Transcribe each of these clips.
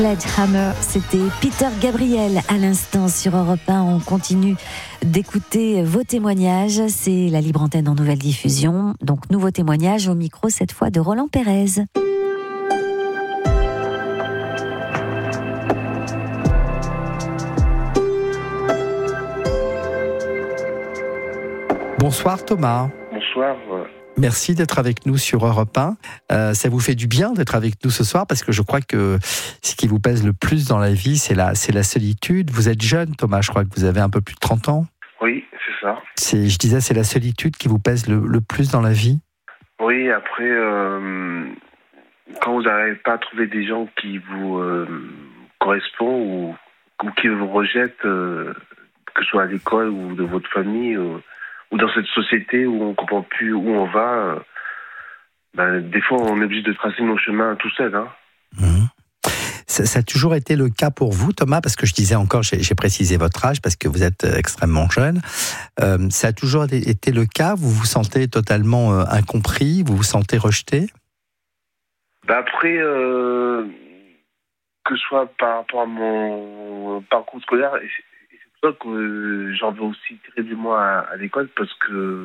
Sledgehammer, c'était Peter Gabriel à l'instant sur Europe 1. On continue d'écouter vos témoignages. C'est la libre antenne en nouvelle diffusion. Donc, nouveau témoignage au micro, cette fois de Roland Pérez. Bonsoir Thomas. Bonsoir. Merci d'être avec nous sur Europe 1. Ça vous fait du bien d'être avec nous ce soir parce que je crois que ce qui vous pèse le plus dans la vie, c'est la solitude. Vous êtes jeune Thomas, je crois que vous avez un peu plus de 30 ans. Oui, c'est ça. Je disais, c'est la solitude qui vous pèse le plus dans la vie. Oui, après, quand vous n'arrivez pas à trouver des gens qui vous correspondent ou qui vous rejettent, que ce soit à l'école ou de votre famille, ou dans cette société où on ne comprend plus où on va, des fois on est obligé de tracer nos chemins tout seul. Ça a toujours été le cas pour vous, Thomas, parce que je disais encore, j'ai précisé votre âge parce que vous êtes extrêmement jeune. Ça a toujours été le cas. Vous vous sentez totalement incompris, vous vous sentez rejeté. Après, que ce soit par rapport à mon parcours scolaire, c'est pour ça que j'en veux aussi terriblement à l'école, parce que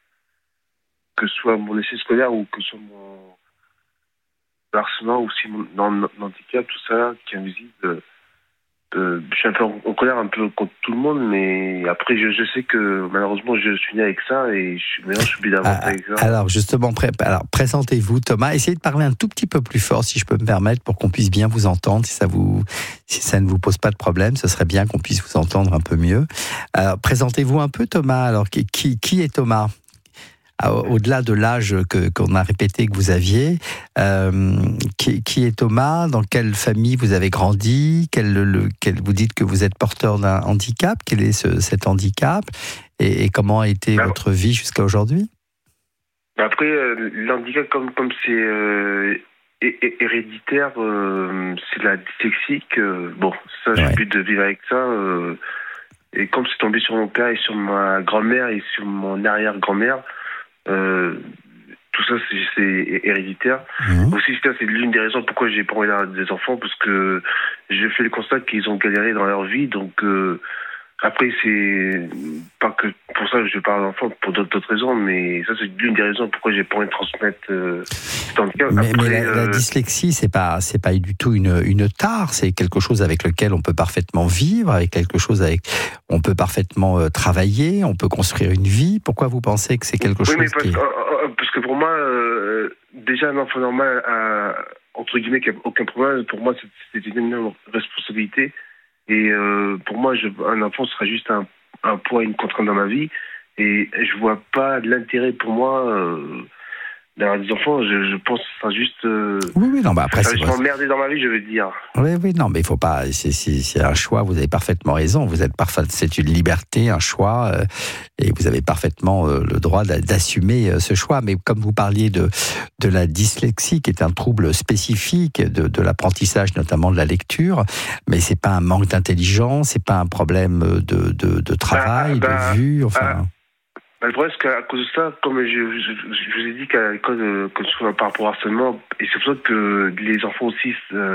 ce soit mon essai scolaire ou que ce soit mon harcèlement ou si mon handicap, tout ça qui est invisible, je suis un peu en colère un peu contre tout le monde, mais après je sais que malheureusement je suis né avec ça et maintenant je suis obligé d'avancer avec ça. Alors justement, présentez-vous Thomas, essayez de parler un tout petit peu plus fort si je peux me permettre pour qu'on puisse bien vous entendre, si ça ne vous pose pas de problème, ce serait bien qu'on puisse vous entendre un peu mieux. Alors présentez-vous un peu Thomas, alors qui est Thomas ? Au-delà de l'âge qu'on a répété que vous aviez, qui est Thomas ? Dans quelle famille vous avez grandi ? Vous dites que vous êtes porteur d'un handicap. Quel est cet handicap ? Et comment a été votre vie jusqu'à aujourd'hui ? Après, l'handicap, comme c'est héréditaire, c'est la dyslexie. Ça, j'ai pu de vivre avec ça. Et comme c'est tombé sur mon père et sur ma grand-mère et sur mon arrière-grand-mère, tout ça c'est héréditaire. Aussi c'est l'une des raisons pourquoi j'ai pas envie d'avoir des enfants, parce que j'ai fait le constat qu'ils ont galéré dans leur vie, donc après c'est pas que pour ça que je parle d'enfants, pour d'autres raisons, mais ça c'est l'une des raisons pourquoi j'ai pas envie de transmettre cet handicap. Mais la dyslexie c'est pas du tout une tare, c'est quelque chose avec lequel on peut parfaitement vivre, avec quelque chose on peut parfaitement travailler, on peut construire une vie. Pourquoi vous pensez que c'est quelque chose parce que pour moi déjà un enfant normal entre guillemets qui a aucun problème, pour moi c'est une énorme responsabilité. Et pour moi, un enfant sera juste un poids, une contrainte dans ma vie. Et je vois pas l'intérêt pour moi d'avoir des enfants. Je pense que ce sera juste... Oui, non, après... Ça va juste m'emmerder dans ma vie, je veux dire. Oui, non, mais il faut pas... C'est un choix, vous avez parfaitement raison. C'est une liberté, un choix, et vous avez parfaitement le droit d'assumer ce choix. Mais comme vous parliez de la dyslexie, qui est un trouble spécifique de l'apprentissage, notamment de la lecture, mais c'est pas un manque d'intelligence, c'est pas un problème de travail, de vue, enfin... Le problème, c'est qu'à cause de ça, comme je vous ai dit qu'à l'école, que ce soit par rapport au harcèlement, et c'est pour ça que les enfants aussi,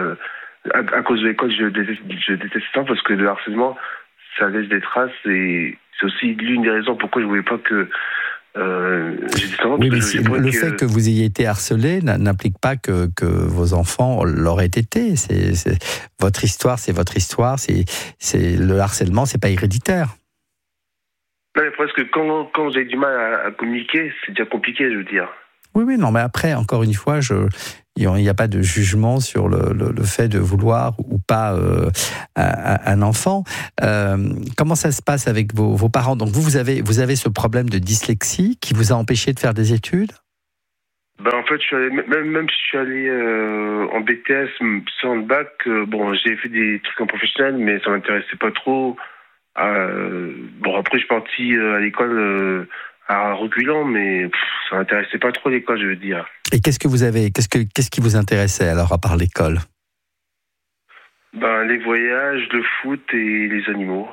à cause de l'école, je déteste ça, parce que le harcèlement, ça laisse des traces, et c'est aussi l'une des raisons pourquoi je ne voulais pas que j'ai des enfants. Oui, mais le fait que vous ayez été harcelé n'implique pas que vos enfants l'auraient été. Votre histoire, c'est votre histoire, le harcèlement, c'est pas héréditaire. Non, mais presque quand vous avez du mal à communiquer, c'est déjà compliqué, je veux dire. Oui, non, mais après, encore une fois, il n'y a pas de jugement sur le fait de vouloir ou pas un enfant. Comment ça se passe avec vos parents ? Donc vous avez ce problème de dyslexie qui vous a empêché de faire des études ? En fait, même si je suis allé en BTS sans bac, j'ai fait des trucs en professionnel, mais ça m'intéressait pas trop. Après, je suis parti à l'école à reculant, mais ça m'intéressait pas trop l'école, je veux dire. Et qu'est-ce qui vous intéressait alors à part l'école ? Les voyages, le foot et les animaux.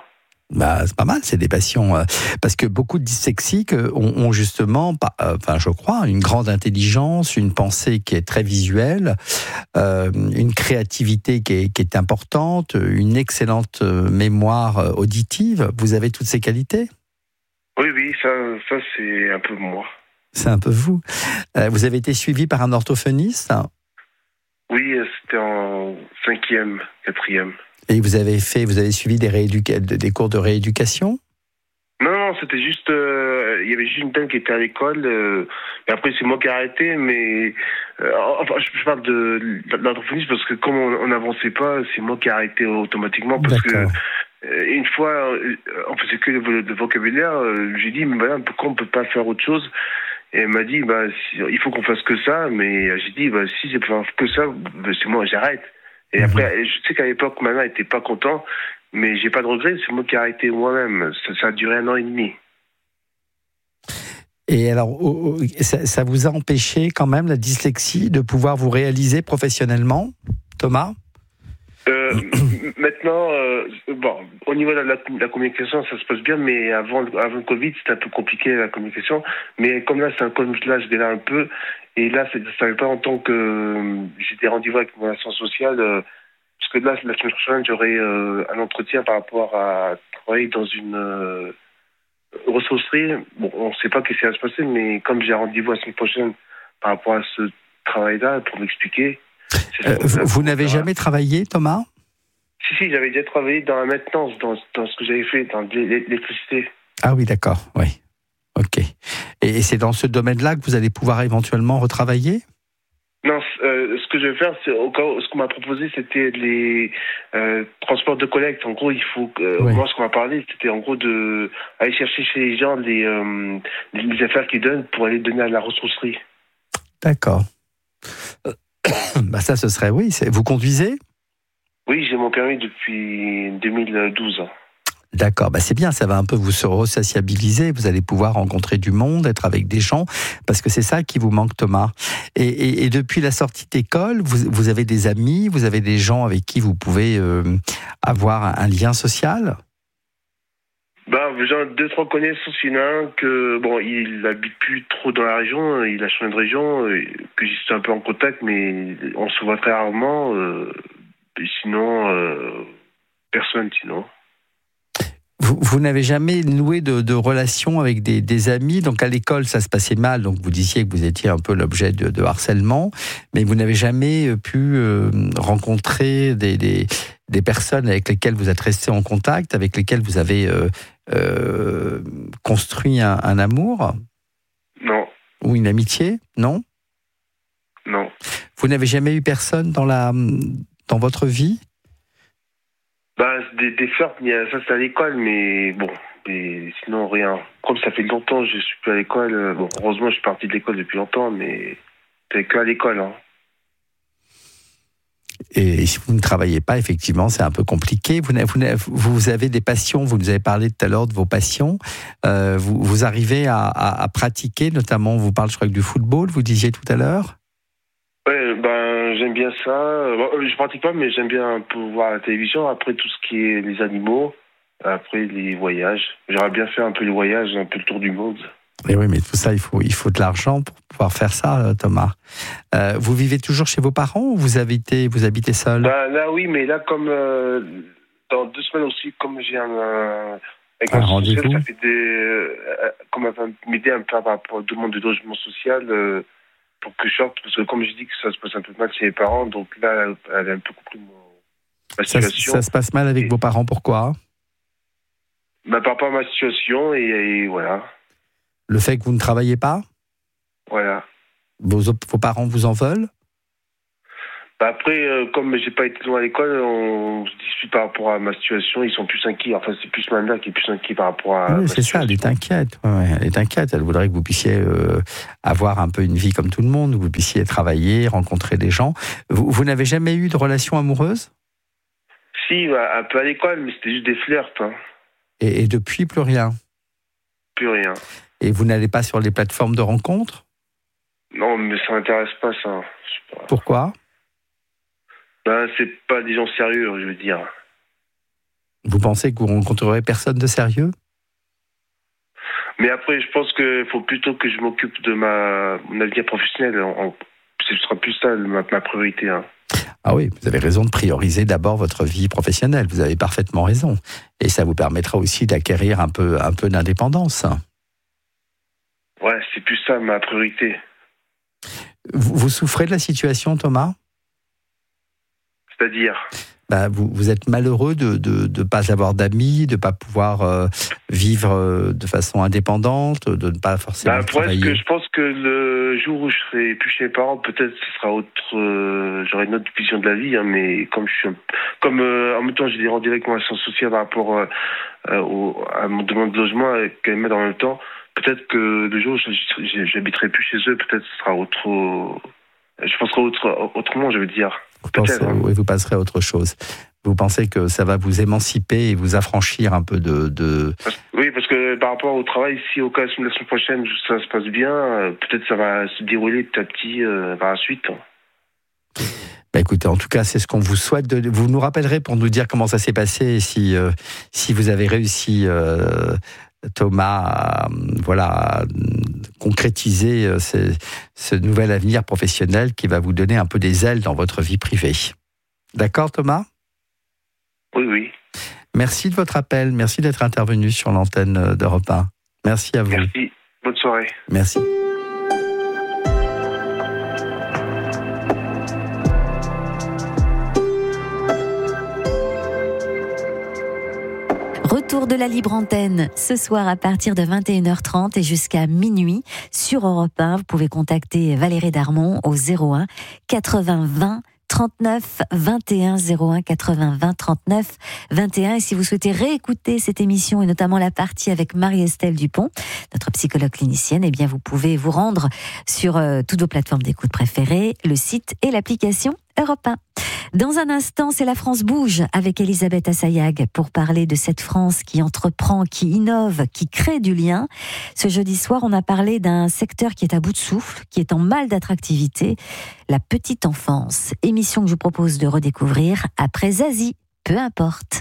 Bah, c'est pas mal, c'est des passions. Parce que beaucoup de dyslexiques ont justement, je crois, une grande intelligence, une pensée qui est très visuelle, une créativité qui est importante, une excellente mémoire auditive. Vous avez toutes ces qualités ? Oui, ça c'est un peu moi. C'est un peu vous. Vous avez été suivi par un orthophoniste ? Oui, c'était en 5e, 4e. Et vous avez suivi des cours de rééducation ? Non, c'était juste, il y avait juste une dame qui était à l'école, et après c'est moi qui ai arrêté, mais, je parle de l'orthophoniste parce que comme on n'avançait pas, c'est moi qui ai arrêté automatiquement parce D'accord. que, une fois, on faisait que le vocabulaire, j'ai dit, mais madame, pourquoi on peut pas faire autre chose? Et elle m'a dit, il faut qu'on fasse que ça, mais j'ai dit, si c'est pas que ça, c'est moi, j'arrête. Et après, je sais qu'à l'époque, ma mère n'était pas content, mais j'ai pas de regrets, c'est moi qui ai arrêté moi-même. Ça a duré 1 an et demi. Et alors, ça vous a empêché quand même, la dyslexie, de pouvoir vous réaliser professionnellement, Thomas ? Maintenant, au niveau de la communication, ça se passe bien, mais avant le Covid, c'était un peu compliqué la communication. Mais comme là, c'est un Covid, là, je démarre un peu. Et là, ça fait pas longtemps que j'ai des rendez-vous avec mon assistante sociale. Parce que là, la semaine prochaine, j'aurai un entretien par rapport à travailler dans une ressourcerie. Bon, on ne sait pas ce qui va se passer, mais comme j'ai un rendez-vous la semaine prochaine par rapport à ce travail-là, pour m'expliquer. Vous n'avez jamais travaillé, Thomas ? Si, j'avais déjà travaillé dans la maintenance, dans ce que j'avais fait, dans l'électricité. Ah oui, d'accord, oui. Ok. Et c'est dans ce domaine-là que vous allez pouvoir éventuellement retravailler ? Non, ce que je vais faire, ce qu'on m'a proposé, c'était les transports de collecte. En gros, il faut moi, ce qu'on m'a parlé, c'était en gros de aller chercher chez les gens les affaires qu'ils donnent pour aller donner à la ressourcerie. D'accord. Ça, ce serait, oui. Vous conduisez ? Oui, j'ai mon permis depuis 2012. D'accord, c'est bien, ça va un peu vous resociabiliser, vous allez pouvoir rencontrer du monde, être avec des gens, parce que c'est ça qui vous manque, Thomas. Et depuis la sortie d'école, vous avez des amis, vous avez des gens avec qui vous pouvez avoir un lien social ? J'ai 2-3 connaissances. Il y en a un que, il habite plus trop dans la région, il a changé de région, que j'y suis un peu en contact, mais on se voit très rarement. Et sinon, personne, sinon. Vous n'avez jamais noué de relations avec des amis, donc à l'école ça se passait mal, donc vous disiez que vous étiez un peu l'objet de harcèlement, mais vous n'avez jamais pu rencontrer des personnes avec lesquelles vous êtes resté en contact, avec lesquelles vous avez construit un amour ? Non. Ou une amitié ? Non ? Non. Vous n'avez jamais eu personne dans votre vie ? Des flirts, ça c'est à l'école, mais sinon rien. Comme ça fait longtemps que je suis plus à l'école, heureusement je suis parti de l'école depuis longtemps, mais c'est que à l'école. Hein. Et si vous ne travaillez pas, effectivement, c'est un peu compliqué. Vous avez des passions, vous nous avez parlé tout à l'heure de vos passions. Vous arrivez à pratiquer, notamment, vous parlez, je crois, du football, vous disiez tout à l'heure ? Ouais, j'aime bien ça. Je pratique pas, mais j'aime bien un peu voir la télévision. Après, tout ce qui est les animaux. Après, les voyages. J'aimerais bien faire un peu les voyages, un peu le tour du monde. Et oui, mais tout ça, il faut de l'argent pour pouvoir faire ça, Thomas. Vous vivez toujours chez vos parents ou vous habitez seul ? Là, oui, mais là, comme dans 2 semaines aussi, comme j'ai avec un rendez-vous, ça fait comme elle va m'aider un peu par rapport à la demande de logement social. Pour que je sorte, parce que comme je dis que ça se passe un peu mal chez les parents, donc là, elle a un peu compris ma situation. Ça se passe mal avec vos parents, pourquoi ? Par rapport à ma situation, et voilà. Le fait que vous ne travaillez pas ? Voilà. Vos parents vous en veulent ? Après, comme j'ai pas été loin à l'école, on se discute par rapport à ma situation, ils sont plus inquiets. Enfin, c'est plus ma mère qui est plus inquiète par rapport à oui, c'est situation. Ça, elle est inquiète. Ouais, elle est inquiète. Elle voudrait que vous puissiez avoir un peu une vie comme tout le monde, que vous puissiez travailler, rencontrer des gens. Vous n'avez jamais eu de relation amoureuse ? Si, un peu à l'école, mais c'était juste des flirts. Hein. Et depuis, plus rien ? Plus rien. Et vous n'allez pas sur les plateformes de rencontres ? Non, mais ça m'intéresse pas, ça. Je sais pas. Pourquoi ? C'est pas des gens sérieux, je veux dire. Vous pensez que vous rencontrerez personne de sérieux ? Mais après, je pense qu'il faut plutôt que je m'occupe de mon avenir professionnel. Ce sera plus ça ma priorité. Hein. Ah oui, vous avez raison de prioriser d'abord votre vie professionnelle. Vous avez parfaitement raison. Et ça vous permettra aussi d'acquérir un peu d'indépendance. Ouais, c'est plus ça ma priorité. Vous souffrez de la situation, Thomas ? C'est-à-dire ? Vous êtes malheureux de ne pas avoir d'amis, de ne pas pouvoir vivre de façon indépendante, de ne pas forcément travailler. Je pense que le jour où je serai plus chez mes parents, peut-être ce sera autre. J'aurai une autre vision de la vie, hein, mais en même temps, j'ai des rendez-vous avec mon assistance sociale par rapport à mon demande de logement qu'elle met en même temps. Peut-être que le jour où j'habiterai plus chez eux, peut-être ce sera autre. Je penserai autrement, je veux dire. Oui, vous passerez à autre chose. Vous pensez que ça va vous émanciper et vous affranchir un peu de... Oui, parce que par rapport au travail, si au cas de la semaine prochaine, ça se passe bien, peut-être ça va se dérouler petit à petit par la suite. Écoutez, en tout cas, c'est ce qu'on vous souhaite. Vous nous rappellerez pour nous dire comment ça s'est passé et si vous avez réussi, Thomas, à concrétiser ce nouvel avenir professionnel qui va vous donner un peu des ailes dans votre vie privée. D'accord, Thomas ? Oui. Merci de votre appel. Merci d'être intervenu sur l'antenne d'Europe 1. Merci à vous. Merci. Bonne soirée. Merci. Retour de la libre antenne ce soir à partir de 21h30 et jusqu'à minuit sur Europe 1. Vous pouvez contacter Valérie Darmon au 01 80 20 39 21 01 80 20 39 21. Et si vous souhaitez réécouter cette émission et notamment la partie avec Marie-Estelle Dupont, notre psychologue clinicienne, bien vous pouvez vous rendre sur toutes vos plateformes d'écoute préférées, le site et l'application Europe 1. Dans un instant, c'est La France bouge avec Elisabeth Assayag pour parler de cette France qui entreprend, qui innove, qui crée du lien. Ce jeudi soir, on a parlé d'un secteur qui est à bout de souffle, qui est en mal d'attractivité, la petite enfance. Émission que je vous propose de redécouvrir après Zazie, peu importe.